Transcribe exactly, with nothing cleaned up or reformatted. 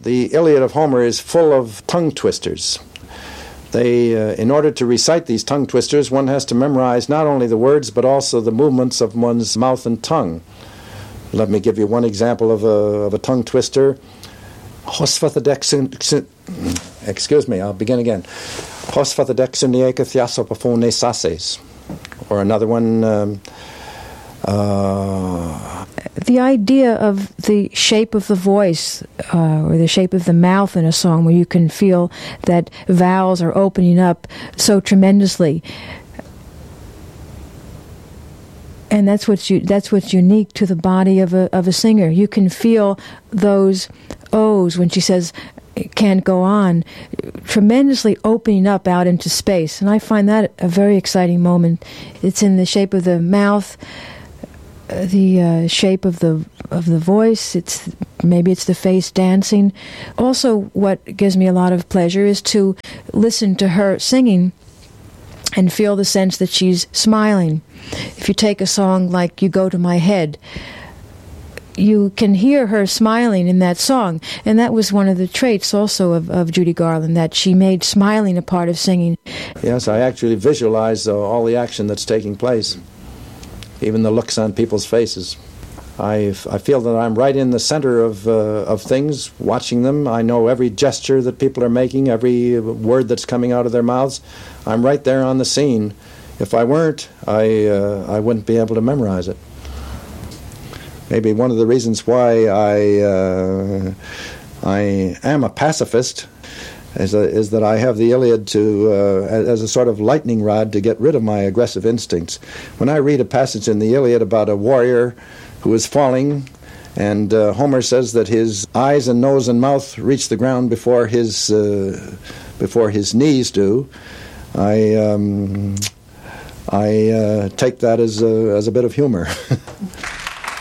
The Iliad of Homer is full of tongue twisters. They, uh, in order to recite these tongue twisters, one has to memorize not only the words but also the movements of one's mouth and tongue. Let me give you one example of a, of a tongue twister. Excuse me, I'll begin again. Or another one. Um, uh, the idea of the shape of the voice uh, or the shape of the mouth in a song where you can feel that vowels are opening up so tremendously. And that's what's u- that's what's unique to the body of a of a singer. You can feel those O's when she says "can't go on," tremendously opening up out into space. And I find that a very exciting moment. It's in the shape of the mouth, uh, the uh, shape of the of the voice. It's maybe it's the face dancing. Also, what gives me a lot of pleasure is to listen to her singing and feel the sense that she's smiling. If you take a song like "You Go to My Head," you can hear her smiling in that song. And that was one of the traits also of, of Judy Garland, that she made smiling a part of singing. Yes, I actually visualize uh, all the action that's taking place, even the looks on people's faces. I I feel that I'm right in the center of uh, of things, watching them. I know every gesture that people are making, every word that's coming out of their mouths. I'm right there on the scene. If I weren't, I uh, I wouldn't be able to memorize it. Maybe one of the reasons why I uh, I am a pacifist is, a, is that I have the Iliad to uh, as a sort of lightning rod to get rid of my aggressive instincts. When I read a passage in the Iliad about a warrior who is falling, and uh, Homer says that his eyes and nose and mouth reach the ground before his uh, before his knees do, I um, I uh, take that as a, as a bit of humor.